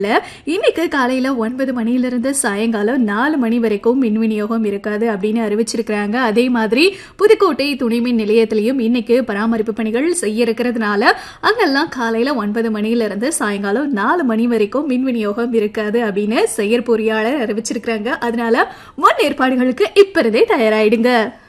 இன்னைக்கு காலையில 9 மணியிலிருந்து சாயங்காலம் 4 மணி வரைக்கும் மின் விநியோகம் இருக்காது அப்படின்னு அறிவிச்சிருக்கிறாங்க. அதே மாதிரி புதுக்கோட்டை துணைமின் நிலையத்திலையும் இன்னைக்கு பராமரிப்பு பணிகள் செய்ய இருக்கிறதுனால அங்கெல்லாம் காலையில 9 மணியிலிருந்து சாயங்காலம் 4 மணி வரைக்கும் மின் விநியோகம் இருக்காது அப்படின்னு செயற்பொறியாளர் அறிவிச்சிருக்கிறாங்க. அதனால முன் ஏற்பாடுகளுக்கு இப்ப இருந்தே தயாராயிடுங்க.